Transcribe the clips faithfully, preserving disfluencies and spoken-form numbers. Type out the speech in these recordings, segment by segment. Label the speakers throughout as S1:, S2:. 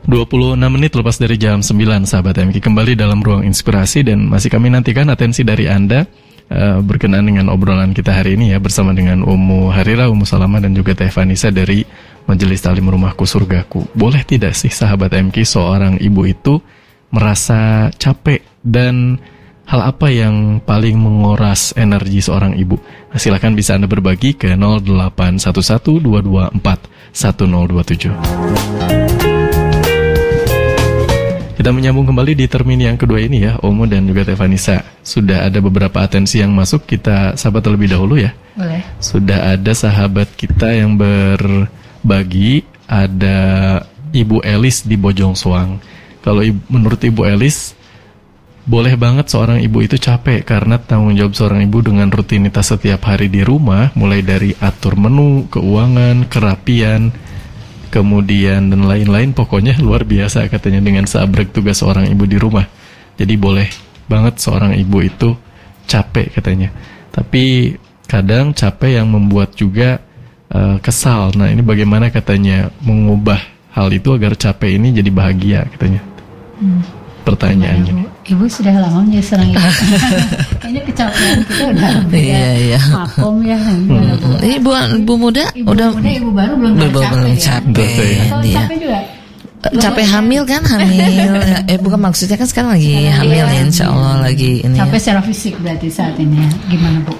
S1: dua puluh enam menit lepas dari jam sembilan, sahabat M K, kembali dalam ruang inspirasi dan masih kami nantikan atensi dari Anda uh, berkenaan dengan obrolan kita hari ini ya, bersama dengan Ummu Harira, Ummu Salamah dan juga Teh Vanisa dari Majelis Taklim Rumahku Surgaku. Boleh tidak sih sahabat M K, seorang ibu itu merasa capek, dan hal apa yang paling menguras energi seorang ibu? Nah, silakan bisa Anda berbagi ke nol delapan satu satu dua dua empat satu nol dua tujuh. Kita menyambung kembali di termin yang kedua ini ya, Omo dan juga Teh Vanisa. Sudah ada beberapa atensi yang masuk, kita sahabat terlebih dahulu ya.
S2: Boleh.
S1: Sudah ada sahabat kita yang berbagi, ada Ibu Elis di Bojong Soang. Kalau ibu, menurut Ibu Elis, boleh banget seorang ibu itu capek karena tanggung jawab seorang ibu dengan rutinitas setiap hari di rumah, mulai dari atur menu, keuangan, kerapian, kemudian dan lain-lain, pokoknya luar biasa katanya dengan seabrek tugas seorang ibu di rumah. Jadi boleh banget seorang ibu itu capek katanya. Tapi kadang capek yang membuat juga uh, kesal. Nah ini bagaimana katanya mengubah hal itu agar capek ini jadi bahagia katanya. Hmm. Pertanyaannya.
S2: Ibu, ibu sudah lama menjadi seorang ibu. Kayaknya kecapean kita udah
S3: iya, iya.
S2: makom ya.
S3: Hmm. Ibu, ibu muda
S2: ibu
S3: udah
S2: muda, ibu baru belum
S3: belum
S2: capek.
S3: Belum capek.
S2: Ya. Atau
S3: Iya.
S2: capek juga.
S3: Capek hamil kan, hamil. eh bukan, maksudnya kan sekarang lagi sekarang hamil ya, insya Allah lagi ini.
S2: Capek ya. Secara fisik berarti saat ini ya. Gimana Bu?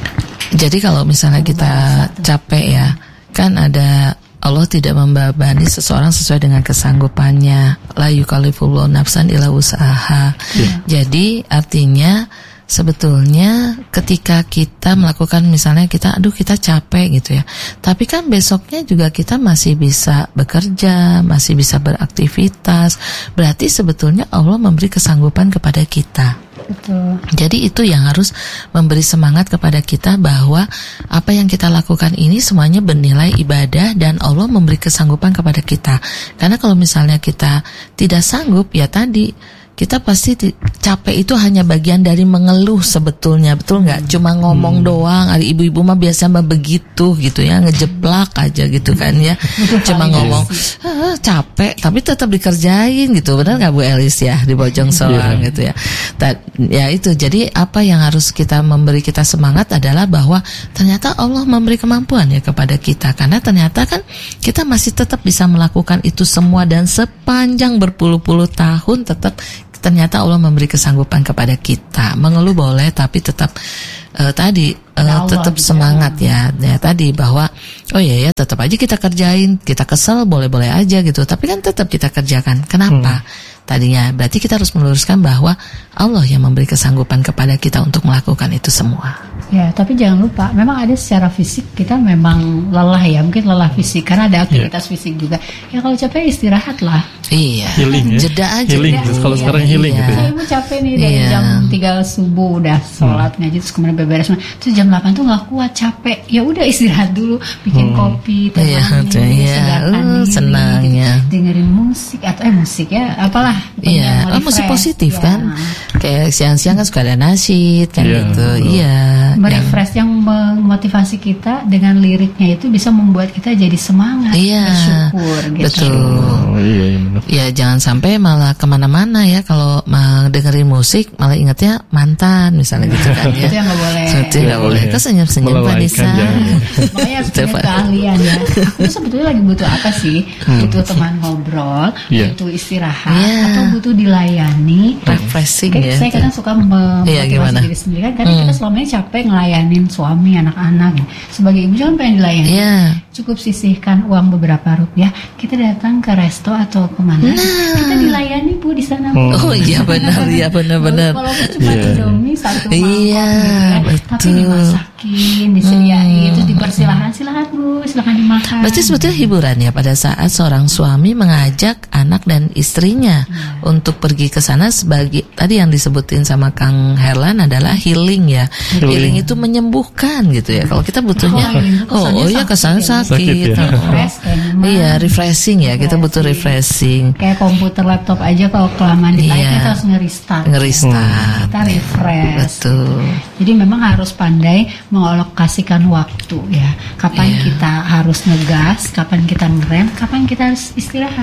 S3: Jadi kalau misalnya kita capek ya, kan ada Allah tidak membebani seseorang sesuai dengan kesanggupannya. La yukallifullahu nafsan illa wus'aha. Yeah. Jadi artinya sebetulnya ketika kita melakukan, misalnya kita aduh kita capek gitu ya, tapi kan besoknya juga kita masih bisa bekerja, masih bisa beraktivitas. Berarti sebetulnya Allah memberi kesanggupan kepada kita.
S2: Betul.
S3: Jadi itu yang harus memberi semangat kepada kita bahwa apa yang kita lakukan ini semuanya bernilai ibadah dan Allah memberi kesanggupan kepada kita. Karena kalau misalnya kita tidak sanggup, ya tadi kita pasti capek itu hanya bagian dari mengeluh sebetulnya, betul nggak? Cuma ngomong hmm. doang. Ada ibu-ibu mah biasa mah begitu gitu ya, ngejeplak aja gitu kan ya. Cuma ngomong ah, capek, tapi tetap dikerjain gitu. Benar nggak Bu Elis ya di Bojong Soang yeah. gitu ya? Ta- ya itu. Jadi apa yang harus kita memberi kita semangat adalah bahwa ternyata Allah memberi kemampuan ya kepada kita. Karena ternyata kan kita masih tetap bisa melakukan itu semua dan sepanjang berpuluh-puluh tahun tetap ternyata Allah memberi kesanggupan kepada kita. Mengeluh boleh, tapi tetap uh, tadi uh, tetap gitu semangat ya. ya tadi bahwa oh iya ya tetap aja kita kerjain, kita kesel boleh-boleh aja gitu, tapi kan tetap kita kerjakan. Kenapa? Hmm. Tadinya berarti kita harus meluruskan bahwa Allah yang memberi kesanggupan kepada kita untuk melakukan itu semua.
S2: Ya, tapi jangan lupa, memang ada secara fisik kita memang lelah ya, mungkin lelah fisik karena ada aktivitas yeah. fisik juga. Ya kalau capek istirahat lah.
S3: Iya.
S1: Healing ya.
S3: Jeda aja.
S1: Healing.
S2: Jeda,
S1: kalau
S2: iya.
S1: sekarang healing
S2: iya.
S1: gitu.
S2: Saya mau capek nih dari iya. jam tiga subuh udah sholat hmm. ngaji terus kemudian beberes. Terus jam delapan tuh nggak kuat, capek. Ya udah istirahat dulu, bikin hmm. kopi, teh
S3: iya,
S2: manis,
S3: iya. uh, senangnya.
S2: Dengerin musik atau eh musik ya, apalah.
S3: Iya, oh, musik positif ya. Kan. Kayak siang-siang kan suka ada nasyid kan yeah. gitu. Iya.
S2: Merefresh yang memotivasi kita dengan liriknya itu bisa membuat kita jadi semangat,
S3: iya,
S2: bersyukur gitu.
S3: Betul.
S1: Oh, iya, iya, benar.
S3: Ya jangan sampai malah kemana-mana ya kalau dengerin musik malah ingatnya mantan misalnya gitu kan ya.
S2: Itu yang nggak boleh.
S3: Itu nggak boleh. Itu senyum-senyum Vanisa.
S2: Makanya harus punya keahlian ya. Aku sebetulnya lagi butuh apa sih? Hmm. Butuh teman ngobrol, yeah. butuh istirahat, yeah. atau butuh dilayani.
S3: Refreshing
S2: Kayak
S3: ya.
S2: Saya kadang suka memotivasi
S3: yeah,
S2: diri sendiri kan. Karena hmm. kita selama ini capek ngelayanin suami, anak-anak. Sebagai ibu jangan pengen dilayani.
S3: Yeah.
S2: Cukup sisihkan uang beberapa rupiah, kita datang ke resto atau kemana, nah. kita dilayani Bu di sana.
S3: Oh, oh iya benar, iya benar-benar.
S2: Kalau cuma yeah. Indomie satu mangkok,
S3: iya,
S2: gitu ya. Tapi dimasakin, disediain, hmm. itu dipersilahkan, silakan Bu, silakan dimakan.
S3: Berarti sebetulnya hiburan ya pada saat seorang suami mengajak anak dan istrinya hmm. untuk pergi ke sana sebagai tadi yang disebutin sama Kang Herlan adalah healing ya. Healing, healing itu menyembuhkan gitu ya. Kalau kita butuhnya, oh, oh, oh ya kesana sakit. sakit ya.
S2: Refresh,
S3: iya, refreshing ya. Kita butuh refreshing.
S2: Kayak komputer, laptop aja kalau kelamaan dipakai
S3: iya.
S2: kita harus nge-restart.
S3: Nge-restart.
S2: Hmm. Kita refresh.
S3: Betul.
S2: Jadi memang harus pandai mengalokasikan waktu ya. Kapan yeah. kita harus ngegas, kapan kita ngerem, kapan kita harus istirahat.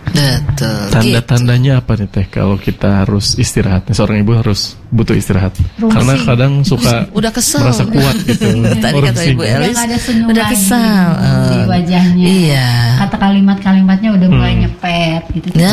S3: Betul.
S1: Tanda-tandanya apa nih Teh kalau kita harus istirahat? Seorang ibu harus butuh istirahat. Rumsi. Karena kadang suka
S3: udah kesel,
S1: merasa kuat gitu.
S3: Tadi kata Ibu Elis
S2: udah,
S3: udah kesal
S2: di wajahnya.
S3: Iya.
S2: Kata kalimat-kalimatnya udah mulai hmm. nyepet gitu.
S3: Nah,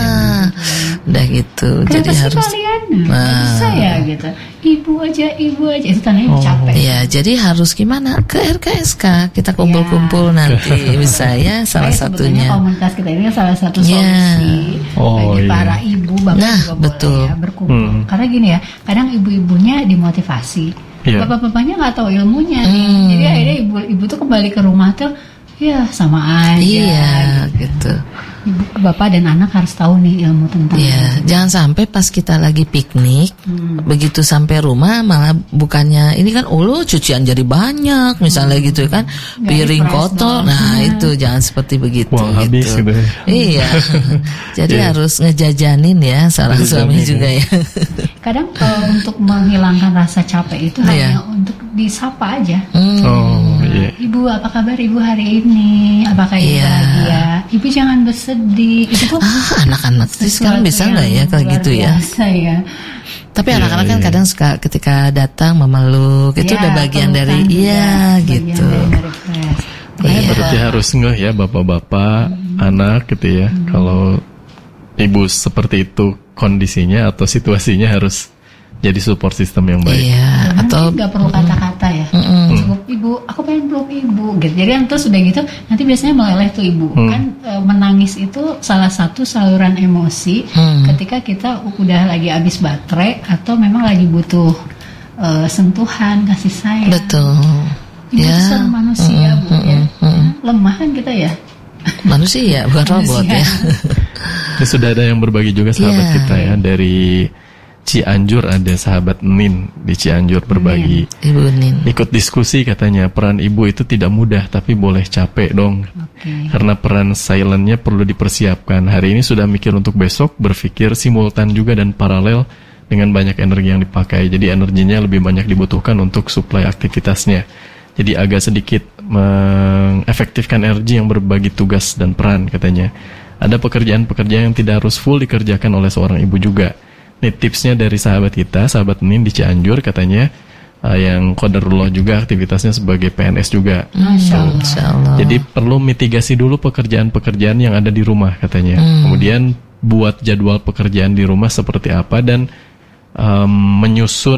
S3: gitu. Udah gitu.
S2: Kenapa
S3: jadi harus
S2: kalian? Nah. Saya gitu. Ibu aja, ibu aja itu tandanya oh. capek.
S3: Iya, jadi harus gimana? Ke R K S K kita kumpul-kumpul ya. Nanti bisa ya salah Kayak satunya.
S2: Komunitas kita ini salah satu solusi ya. oh, bagi iya. para ibu bapak
S3: nah,
S2: juga
S3: betul.
S2: boleh ya berkumpul. Hmm. Karena gini ya, kadang ibu-ibunya dimotivasi, yeah. bapak-bapaknya nggak tahu ilmunya hmm. nih. Jadi akhirnya ibu-ibu tuh kembali ke rumah tuh, ya sama aja.
S3: Iya, gitu.
S2: Ibu, bapak dan anak harus tahu nih ilmu tentang
S3: ya, itu. Jangan sampai pas kita lagi piknik hmm. begitu sampai rumah malah bukannya ini kan ulu cucian jadi banyak misalnya hmm. gitu kan gak piring kotor. Nah hmm. itu jangan seperti begitu.
S1: Wah, gitu. Habis gitu.
S3: Iya. Jadi yeah. harus ngejajanin ya seorang suami juga ya.
S2: Kadang kalau untuk menghilangkan rasa capek itu yeah. hanya untuk disapa aja.
S3: Hmm.
S1: Oh, yeah.
S2: Ibu apa kabar ibu hari ini? Apakah ibu yeah. bahagia? Ibu jangan bersedih. Itu tuh
S3: ah, anak-anak sekarang bisa nggak ya kayak gitu ya?
S2: ya.
S3: Tapi yeah, anak-anak kan yeah. kadang suka ketika datang memeluk itu yeah, udah bagian dari iya gitu.
S1: Iya. Berarti harus ngeh ya bapak-bapak, hmm. anak gitu ya. Hmm. Kalau ibu seperti itu kondisinya atau situasinya harus jadi support system yang baik.
S3: Iya,
S2: ya,
S3: atau
S2: nggak perlu kata-kata ya.
S3: Mm-mm.
S2: Cukup ibu, aku pengen peluk ibu. Gitu. Jadi yang terus udah gitu, nanti biasanya meleleh tuh ibu. Mm. Kan e, menangis itu salah satu saluran emosi mm. ketika kita udah lagi habis baterai atau memang lagi butuh e, sentuhan, kasih sayang.
S3: Betul.
S2: Ibu
S3: ya.
S2: itu seorang manusia mm, bu mm, ya. Mm. Lemah kan kita ya.
S3: Manusia bukan robot ya.
S1: Ya sudah ada yang berbagi juga sahabat yeah. kita ya dari Cianjur, ada sahabat Nin di Cianjur berbagi.
S3: Ibu Nin.
S1: Ikut diskusi katanya peran ibu itu tidak mudah tapi boleh capek dong.
S2: Okay.
S1: Karena peran silentnya perlu dipersiapkan. Hari ini sudah mikir untuk besok, berpikir simultan juga dan paralel dengan banyak energi yang dipakai. Jadi energinya lebih banyak dibutuhkan untuk suplai aktivitasnya. Jadi agak sedikit mengefektifkan energi yang berbagi tugas dan peran katanya. Ada pekerjaan-pekerjaan yang tidak harus full dikerjakan oleh seorang ibu juga. Ini tipsnya dari sahabat kita, sahabat Nin di Cianjur katanya, uh, yang qadarullah juga aktivitasnya sebagai P N S juga.
S3: Masya Allah. Masya Allah.
S1: Jadi perlu mitigasi dulu pekerjaan-pekerjaan yang ada di rumah katanya. Hmm. Kemudian buat jadwal pekerjaan di rumah seperti apa dan um, menyusun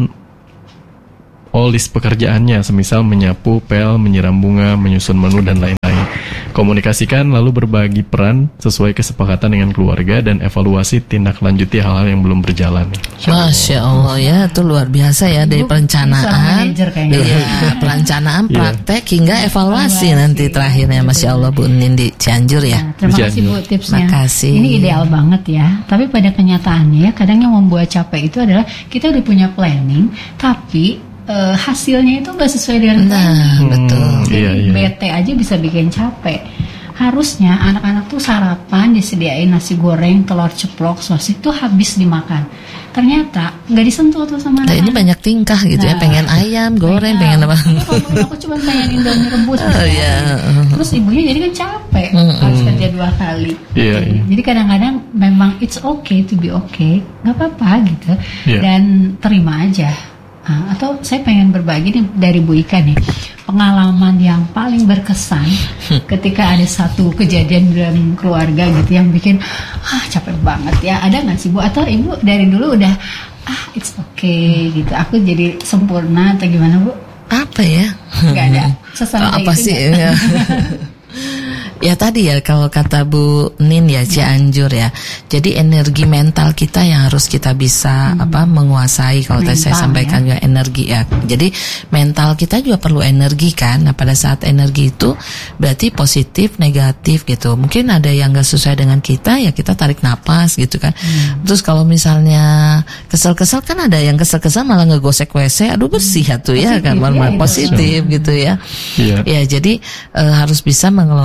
S1: all list pekerjaannya, semisal menyapu, pel, menyiram bunga, menyusun menu dan lain-lain. Komunikasikan lalu berbagi peran sesuai kesepakatan dengan keluarga dan evaluasi tindak lanjuti hal-hal yang belum berjalan.
S3: Masya Allah ya, itu luar biasa ya dari perencanaan, ya, perencanaan, praktek yeah. hingga evaluasi, evaluasi nanti terakhirnya. Masya Allah Bu Nin di Cianjur ya.
S2: Nah, terima kasih Bu tipsnya.
S3: Makasih.
S2: Ini ideal banget ya. Tapi pada kenyataannya kadang yang membuat capek itu adalah kita udah punya planning tapi Uh, hasilnya itu nggak sesuai dengan
S3: nah,
S2: planning.
S3: Betul.
S2: Jadi
S1: iya, iya.
S2: bete aja bisa bikin capek. Harusnya anak-anak tuh sarapan disediain nasi goreng, telur ceplok, sosis itu habis dimakan. Ternyata nggak disentuh tuh sama anak-anak.
S3: Nah, ini banyak tingkah gitu nah, ya, pengen ayam goreng, pengen, pengen apa?
S2: Aku cuma pengen indomie rebus.
S3: Oh, yeah.
S2: Terus ibunya jadi kan capek, mm-hmm. harus kerja dua kali.
S1: Yeah,
S2: jadi,
S1: yeah.
S2: jadi kadang-kadang memang it's okay to be okay, nggak apa-apa gitu. Yeah. Dan terima aja. Nah, atau saya pengen berbagi nih dari Bu Ika nih pengalaman yang paling berkesan ketika ada satu kejadian dalam keluarga gitu yang bikin ah capek banget ya, ada nggak sih Bu? Atau Ibu dari dulu udah ah it's okay gitu, aku jadi sempurna atau gimana Bu?
S3: Apa ya?
S2: Nggak ada sesantai
S3: apa
S2: itu
S3: sih ya? Ya tadi ya kalau kata Bu Nin ya Cianjur ya. Jadi energi mental kita yang harus kita bisa hmm. apa menguasai. Kalau tadi saya sampaikan ya. juga energi ya. Jadi mental kita juga perlu energi kan. Nah pada saat energi itu berarti positif, negatif gitu. Mungkin ada yang nggak sesuai dengan kita ya kita tarik napas gitu kan. Hmm. Terus kalau misalnya kesel-kesel kan ada yang kesel-kesel malah ngegosek W C. Aduh bersih ya tuh ya kan malah
S2: ya,
S3: positif
S2: itu.
S3: gitu ya.
S1: Yeah.
S3: Ya jadi e, harus bisa mengelola energi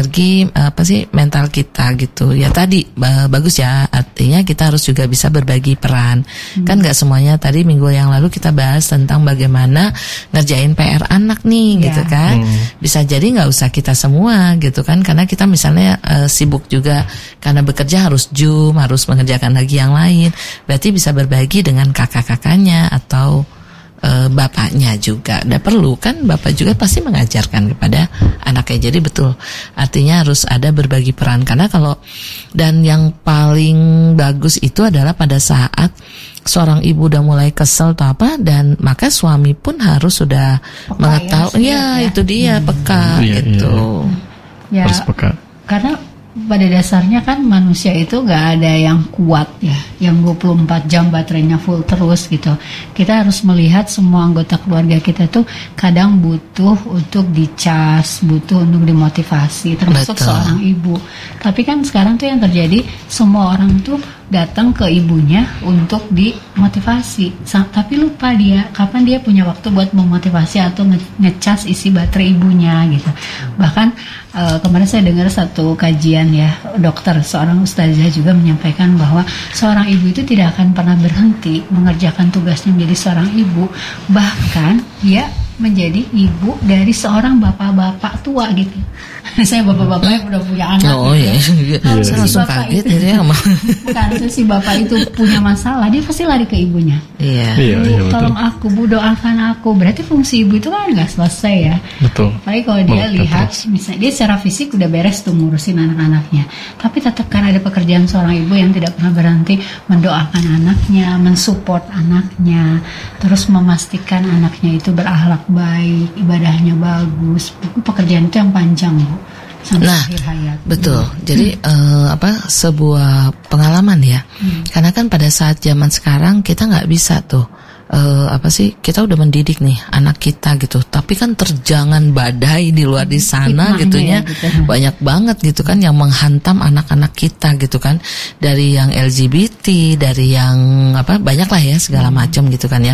S3: energi apa sih mental kita gitu. Ya tadi bagus ya, artinya kita harus juga bisa berbagi peran. Hmm. Kan nggak semuanya, tadi minggu yang lalu kita bahas tentang bagaimana ngerjain P R anak nih, yeah. gitu kan. Hmm. Bisa jadi nggak usah kita semua gitu kan, karena kita misalnya uh, sibuk juga karena bekerja harus Zoom, harus mengerjakan lagi yang lain. Berarti bisa berbagi dengan kakak-kakaknya atau e, bapaknya juga. Dan perlu kan bapak juga pasti mengajarkan kepada anaknya. Jadi betul, artinya harus ada berbagi peran. Karena kalau, dan yang paling bagus itu adalah pada saat seorang ibu udah mulai kesel atau apa, dan maka suami pun harus sudah peka mengetahui ya, ya itu dia hmm. peka iya, gitu.
S2: Iya. Ya, harus peka. Karena pada dasarnya kan manusia itu gak ada yang kuat ya, yang dua puluh empat jam baterainya full terus gitu. Kita harus melihat semua anggota keluarga kita tuh kadang butuh untuk dicas, butuh untuk dimotivasi, termasuk Betul. seorang ibu. Tapi kan sekarang tuh yang terjadi, semua orang tuh datang ke ibunya untuk dimotivasi, tapi lupa dia kapan dia punya waktu buat memotivasi atau nge- ngecas isi baterai ibunya gitu. Bahkan uh, kemarin saya dengar satu kajian ya, dokter, seorang ustazah juga menyampaikan bahwa seorang ibu itu tidak akan pernah berhenti mengerjakan tugasnya menjadi seorang ibu, bahkan dia menjadi ibu dari seorang bapak-bapak tua gitu. Saya bapak-bapak yang udah punya anak.
S3: Oh gitu. iya, iya. Saya langsung kaget itu ya.
S2: Bukan, itu si bapak itu punya masalah, dia pasti lari ke ibunya.
S3: Iya.
S2: Bu,
S1: iya, iya
S2: tolong aku, Bu, doakan aku. Berarti fungsi ibu itu kan nggak selesai ya.
S1: Betul.
S2: Apalagi kalau dia oh, lihat, terus. misalnya dia secara fisik udah beres tuh ngurusin anak-anaknya, tapi tetap kan ada pekerjaan seorang ibu yang tidak pernah berhenti mendoakan anaknya, mensupport anaknya, terus memastikan anaknya itu berakhlak baik, ibadahnya bagus. Pekerjaan itu yang panjang, Bu. Sampai
S3: nah,
S2: akhir hayat.
S3: Betul.
S2: Hmm.
S3: Jadi hmm. Uh, apa sebuah pengalaman ya. Hmm. Karena kan pada saat zaman sekarang kita nggak bisa tuh uh, apa sih, kita udah mendidik nih anak kita gitu. Tapi kan terjangan badai di luar di sana Hikmahnya gitunya ya, gitu. Banyak banget gitu kan yang menghantam anak-anak kita gitu kan. Dari yang L G B T, dari yang apa banyak lah ya segala hmm. macam gitu kan ya.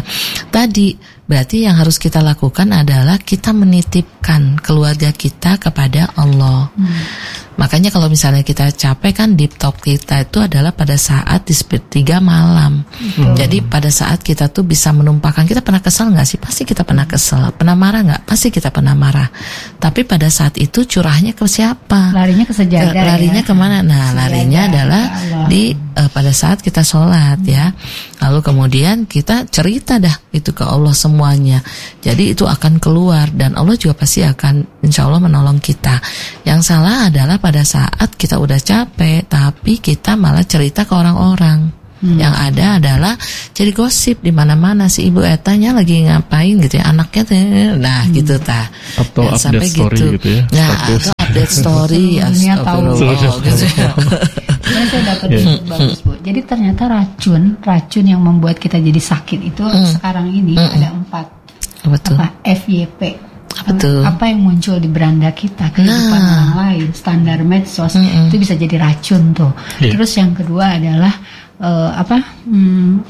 S3: Tadi berarti yang harus kita lakukan adalah kita menitipkan keluarga kita kepada Allah. Hmm. Makanya kalau misalnya kita capek kan deep talk kita itu adalah pada saat di sepertiga malam. Hmm. Jadi pada saat kita tuh bisa menumpahkan, kita pernah kesal nggak sih? Pasti kita pernah kesal. Pernah marah nggak? Pasti kita pernah marah. Tapi pada saat itu curahnya ke siapa?
S2: Larinya ke sejadah.
S3: Ke, larinya
S2: ya?
S3: kemana? Nah, sejadah, larinya adalah di uh, pada saat kita sholat hmm. ya. Lalu kemudian kita cerita dah itu ke Allah semuanya. Jadi itu akan keluar dan Allah juga pasti akan insya Allah menolong kita. Yang salah adalah pada saat kita udah capek tapi kita malah cerita ke orang-orang. Hmm. Yang ada adalah jadi gosip di mana-mana, si ibu etanya lagi ngapain gitu ya, anaknya tuh, nah hmm. gitu tah.
S1: Atau dan update story gitu, gitu ya.
S3: Nah, status. Atau update story
S2: ya, tahu
S3: gitu ya.
S2: Nah, saya dapat yeah. bagus, Bu. Jadi ternyata racun, racun yang membuat kita jadi sakit itu hmm. sekarang ini hmm. ada empat.
S3: Betul.
S2: Apa? F Y P.
S3: Betul.
S2: Apa yang muncul di beranda kita, kehidupan nah. orang lain, standar medsos mm-hmm. itu bisa jadi racun tuh. Yeah. Terus yang kedua adalah uh, apa? Hmm,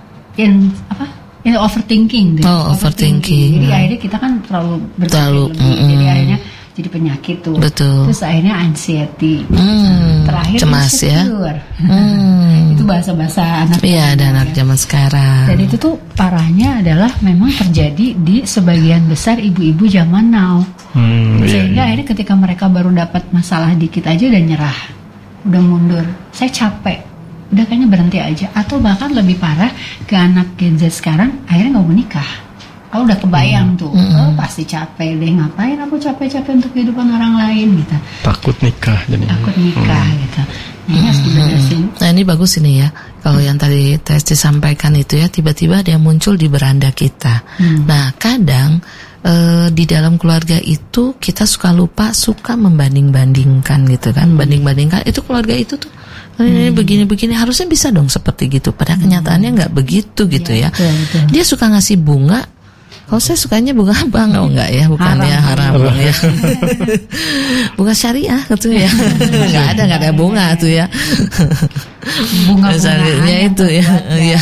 S2: in apa? In overthinking. Deh.
S3: Oh, overthinking. overthinking.
S2: Jadi hmm. akhirnya kita kan terlalu berpikir lebih. Mm-hmm. Jadi akhirnya jadi penyakit tuh.
S3: Betul.
S2: Terus akhirnya anxiety.
S3: Hmm,
S2: terakhir
S3: cemas
S2: insecure.
S3: Ya. Hmm.
S2: Itu bahasa-bahasa anak.
S3: Iya, ada anak ya. zaman sekarang.
S2: Dan itu tuh parahnya adalah memang terjadi di sebagian besar ibu-ibu zaman now. Hmm, Sehingga iya, iya. akhirnya ketika mereka baru dapat masalah dikit aja udah nyerah, udah mundur. Saya capek, udah kayaknya berhenti aja. Atau bahkan lebih parah ke anak Gen Z sekarang, akhirnya nggak mau nikah. Oh, udah kebayang hmm. tuh, hmm. oh pasti capek deh, ngapain aku capek-capek untuk kehidupan orang lain gitu.
S1: Takut nikah jadi.
S2: Takut nikah hmm. gitu. Nah, ini harus diberesin.
S3: Nah, ini bagus ini ya. Kalau yang tadi Tes disampaikan itu ya, tiba-tiba dia muncul di beranda kita. Hmm. Nah, kadang e, di dalam keluarga itu kita suka lupa, suka membanding-bandingkan gitu kan, hmm. banding-bandingkan itu keluarga itu tuh. Ini hmm. begini-begini, harusnya bisa dong seperti gitu. Padahal hmm. kenyataannya nggak begitu gitu ya. ya. Betul, betul. Dia suka ngasih bunga. Kalau saya sukanya bunga apa? Oh enggak ya, bukannya haram, haram ya. Bunga syariah gitu ya. Enggak ada, enggak ada bunga tuh ya.
S2: bunga-bungaannya
S3: itu ya, ya.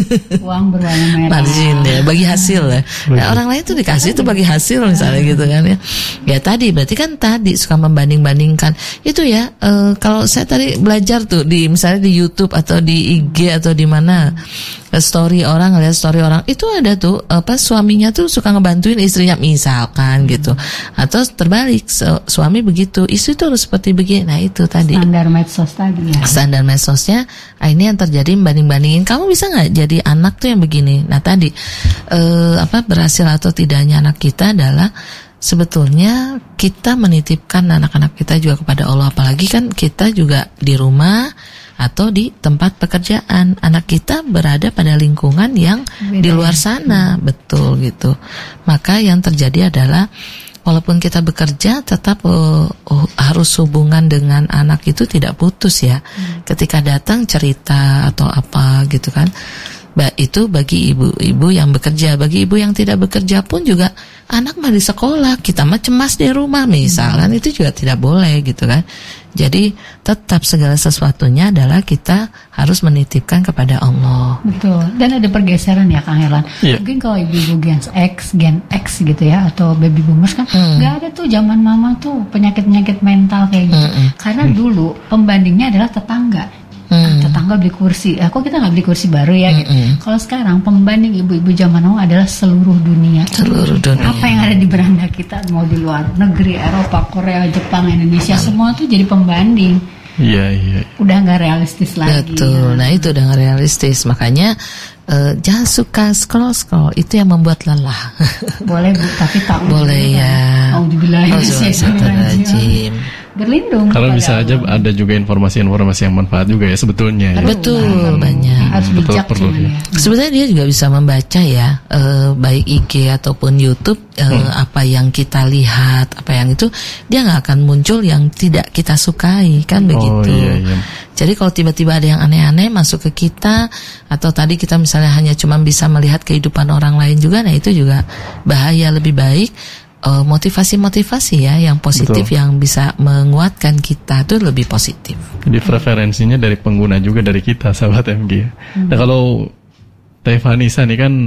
S2: Uang berwarna merah.
S3: Margin ya, bagi hasil ya. Nah, orang lain tuh dikasih tuh bagi hasil misalnya gitu kan ya. Ya tadi berarti kan tadi suka membanding-bandingkan itu ya. E, kalau saya tadi belajar tuh di misalnya di YouTube atau di I G atau di mana story orang, lihat story orang itu ada tuh apa suaminya tuh suka ngebantuin istrinya misalkan gitu, atau terbalik su- suami begitu, istri tuh harus seperti begini. Nah itu tadi
S2: standar medsos tadi ya.
S3: Standar medsosnya, ah, ini yang terjadi banding-bandingin. Kamu bisa nggak jadi anak tuh yang begini? Nah tadi eh, apa berhasil atau tidaknya anak kita adalah sebetulnya kita menitipkan anak-anak kita juga kepada Allah, apalagi kan kita juga di rumah atau di tempat pekerjaan, anak kita berada pada lingkungan yang beda, di luar sana, hmm. betul gitu. Maka yang terjadi adalah walaupun kita bekerja tetap uh, uh, harus hubungan dengan anak itu tidak putus ya. Hmm. Ketika datang cerita atau apa gitu kan. Ba, itu bagi ibu-ibu yang bekerja, bagi ibu yang tidak bekerja pun juga anak mah di sekolah, kita mah cemas di rumah misalkan, hmm. itu juga tidak boleh gitu kan. Jadi tetap segala sesuatunya adalah kita harus menitipkan kepada Allah.
S2: Betul. Dan ada pergeseran ya Kang Herlan. Yeah. Mungkin kalau ibu-ibu Gen X, Gen X gitu ya, atau baby boomers kan hmm. gak ada tuh zaman mama tuh penyakit-penyakit mental kayak gitu. Hmm. Karena hmm. dulu pembandingnya adalah tetangga. Hmm. Tetangga beli kursi, eh, kok kita nggak beli kursi baru ya? Hmm. Gitu. Kalau sekarang pembanding ibu-ibu zaman now adalah seluruh dunia.
S3: Seluruh dunia.
S2: Apa yang ada di beranda kita, mau di luar negeri, Eropa, Korea, Jepang, Indonesia, hmm. semua tuh jadi pembanding.
S1: Iya iya.
S2: Udah nggak realistis lagi.
S3: Betul. Ya. Nah itu udah nggak realistis, makanya uh, jangan suka scroll scroll, itu yang membuat lelah.
S2: Boleh bu, tapi tak
S3: boleh ya.
S2: Auzubillahi minasyaitonir berlindung.
S1: Kalau bisa aja ada juga informasi-informasi yang manfaat juga ya sebetulnya.
S3: Betul,
S1: ya.
S3: banyak.
S2: Harus bijak perlu ya.
S3: Sebenarnya dia juga bisa membaca ya, eh, baik I G ataupun YouTube, eh, hmm. apa yang kita lihat, apa yang itu dia nggak akan muncul yang tidak kita sukai kan begitu.
S1: Oh, iya, iya.
S3: Jadi kalau tiba-tiba ada yang aneh-aneh masuk ke kita, atau tadi kita misalnya hanya cuma bisa melihat kehidupan orang lain juga, nah itu juga bahaya. Lebih baik Uh, motivasi-motivasi ya yang positif. Betul. Yang bisa menguatkan kita itu lebih positif.
S1: Jadi preferensinya dari pengguna juga dari kita sahabat M G. Hmm. Nah kalau Teh Vanessa nih kan,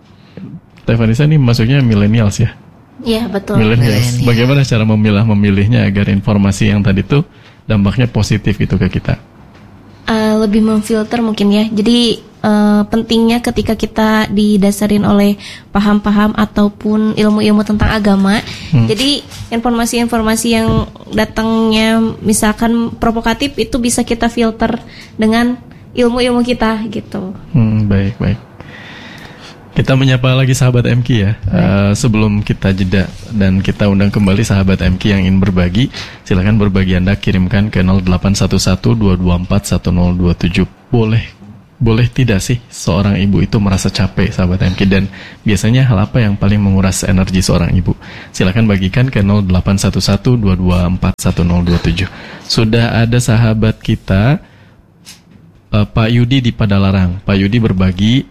S1: Teh Vanessa nih masuknya millennials ya.
S4: Iya betul.
S1: Millennials. Bagaimana cara memilah memilihnya agar informasi yang tadi tuh dampaknya positif itu ke kita?
S4: Uh, lebih memfilter mungkin ya. Jadi Uh, pentingnya ketika kita didasarin oleh paham-paham ataupun ilmu-ilmu tentang agama. Hmm. Jadi informasi-informasi yang datangnya misalkan provokatif itu bisa kita filter dengan ilmu-ilmu kita gitu.
S1: Hmm, baik baik. Kita menyapa lagi sahabat M K ya. Uh, sebelum kita jeda dan kita undang kembali sahabat M K yang ingin berbagi, silakan berbagi Anda kirimkan ke nol delapan satu satu dua dua empat satu nol dua tujuh. Boleh Boleh tidak sih seorang ibu itu merasa capek sahabat M K, dan biasanya hal apa yang paling menguras energi seorang ibu? Silakan bagikan ke nol delapan satu satu dua dua empat satu nol dua tujuh. Sudah ada sahabat kita uh, Pak Yudi di Padalarang. Pak Yudi berbagi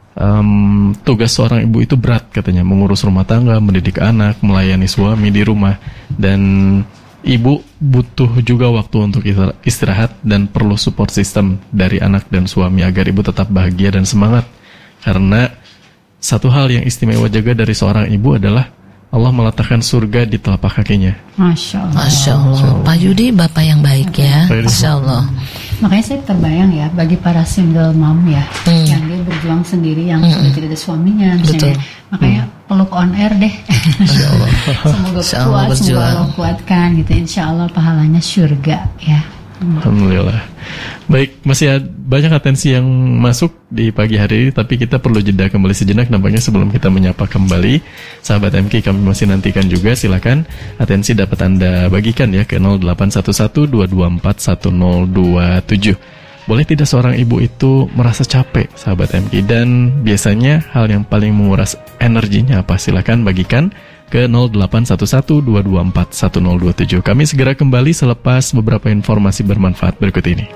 S1: um, tugas seorang ibu itu berat katanya, mengurus rumah tangga, mendidik anak, melayani suami di rumah, dan ibu butuh juga waktu untuk istirahat dan perlu support system dari anak dan suami agar ibu tetap bahagia dan semangat. Karena satu hal yang istimewa juga dari seorang ibu adalah Allah meletakkan surga di telapak kakinya.
S2: Masya Allah.
S3: Masya Allah. Pak Yudi bapak yang baik ya. Masya Allah.
S2: Makanya saya terbayang ya bagi para single mom ya, hmm. yang dia berjuang sendiri, yang hmm. sudah tidak ada suaminya misalnya. Makanya hmm. peluk on air deh.
S3: Insya Allah.
S2: Semoga
S3: Insya
S2: Allah kuat, semoga Allah kuatkan gitu. Insya Allah pahalanya surga ya.
S1: Alhamdulillah. Baik, masih banyak atensi yang masuk di pagi hari ini, tapi kita perlu jeda kembali sejenak nampaknya sebelum kita menyapa kembali sahabat M K. Kami masih nantikan juga, silakan atensi dapat Anda bagikan ya ke nol delapan satu satu dua dua empat satu nol dua tujuh. Boleh tidak seorang ibu itu merasa capek sahabat M K, dan biasanya hal yang paling menguras energinya apa? Silakan bagikan ke nol delapan satu satu dua dua empat satu nol dua tujuh. Kami segera kembali selepas beberapa informasi bermanfaat berikut ini.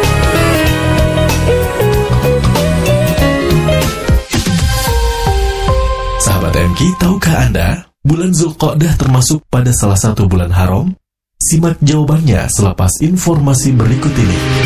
S5: Sahabat M K, tahukah Anda bulan Zulqa'dah termasuk pada salah satu bulan haram? Simak jawabannya selepas informasi berikut ini.